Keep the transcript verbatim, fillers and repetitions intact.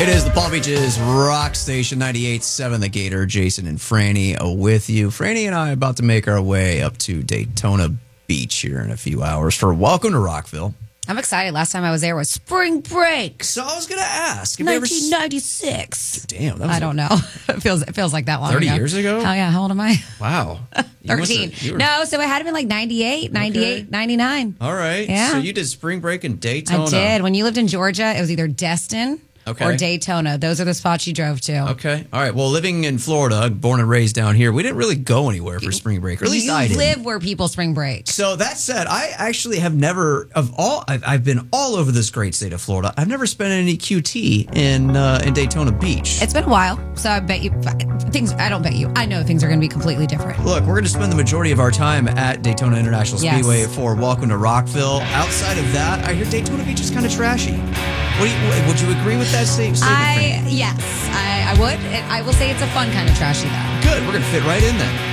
It is the Palm Beaches Rock Station ninety-eight point seven, The Gator. Jason and Franny are with you. Franny and I are about to make our way up to Daytona Beach here in a few hours for Welcome to Rockville. I'm excited. Last time I was there was spring break. So I was going to ask. Have nineteen ninety-six. You ever... Damn. That was I don't know. It feels it feels like that long thirty ago. years ago? Oh, yeah. How old am I? Wow. thirteen. Were... No, so it had to been like ninety-eight, ninety-eight, okay. ninety-nine. All right. Yeah. So you did spring break in Daytona. I did. When you lived in Georgia, it was either Destin okay. or Daytona. Those are the spots you drove to. Okay. All right. Well, living in Florida, born and raised down here, we didn't really go anywhere for spring break. Or at least you I didn't. live where people spring break. So that said, I actually have never, of all, I've, I've been all over this great state of Florida. I've never spent any Q T in uh, in Daytona Beach. It's been a while, so I bet you things. I don't bet you. I know things are going to be completely different. Look, we're going to spend the majority of our time at Daytona International Speedway yes. for Welcome to Rockville. Outside of that, I hear Daytona Beach is kind of trashy. What do you, would you agree with that statement? I yes, I, I would. I will say it's a fun kind of trashy though. Good. We're going to fit right in then.